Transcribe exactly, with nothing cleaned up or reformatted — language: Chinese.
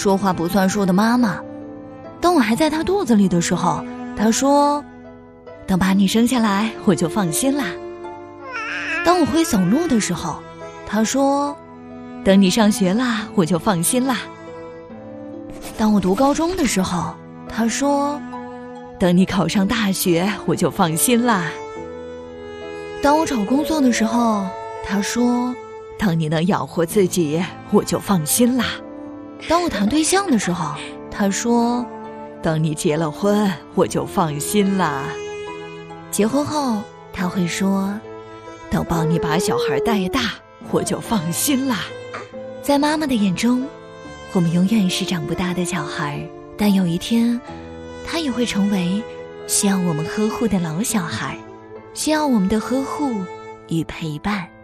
说话不算数的妈妈。当我还在她肚子里的时候，她说，等把你生下来我就放心啦。当我会走路的时候，她说，等你上学啦我就放心啦。当我读高中的时候，她说，等你考上大学我就放心啦。当我找工作的时候，她说，当你能养活自己我就放心啦。当我谈对象的时候，她说，等你结了婚我就放心啦。结婚后她会说，等帮你把小孩带大我就放心啦。在妈妈的眼中，我们永远是长不大的小孩，但有一天她也会成为需要我们呵护的老小孩，需要我们的呵护与陪伴。